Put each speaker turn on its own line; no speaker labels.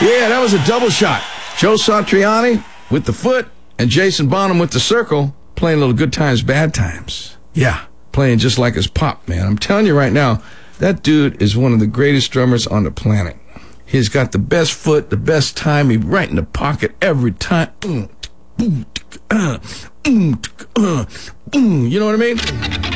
Yeah, that was a double shot. Joe Satriani with the foot and Jason Bonham with the circle, playing a little good times, bad times. Yeah, playing just like his pop, man. I'm telling you right now, that dude is one of the greatest drummers on the planet. He's got the best foot, the best time. He's right in the pocket every time. You know what I mean?